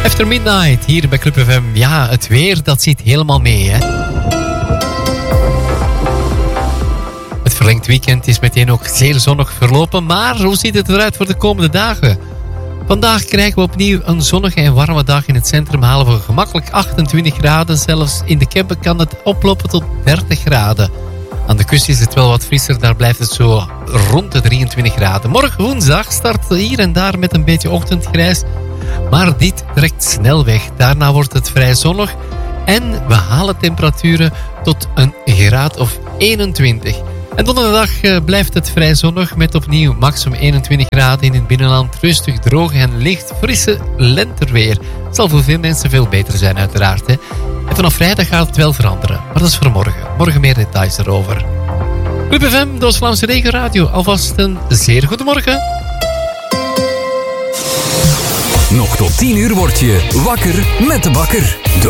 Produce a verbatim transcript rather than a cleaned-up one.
After Midnight, hier bij Club F M. Ja, het weer, dat zit helemaal mee, hè. Het verlengd weekend is meteen ook zeer zonnig verlopen. Maar hoe ziet het eruit voor de komende dagen? Vandaag krijgen we opnieuw een zonnige en warme dag in het centrum. Halen we gemakkelijk achtentwintig graden. Zelfs in de Kempen kan het oplopen tot dertig graden. Aan de kust is het wel wat frisser. Daar blijft het zo rond de drieëntwintig graden. Morgen woensdag start hier en daar met een beetje ochtendgrijs. Maar dit trekt snel weg. Daarna wordt het vrij zonnig. En we halen temperaturen tot een graad of eenentwintig. En donderdag uh, blijft het vrij zonnig met opnieuw maximum eenentwintig graden in het binnenland. Rustig, droog en licht frisse lenterweer. Zal voor veel mensen veel beter zijn uiteraard. Hè? En vanaf vrijdag gaat het wel veranderen. Maar dat is voor morgen. Morgen meer details erover. Club F M, de Oost-Vlaamse Regenradio. Alvast een zeer goedemorgen. Nog tot tien uur word je wakker met de bakker. De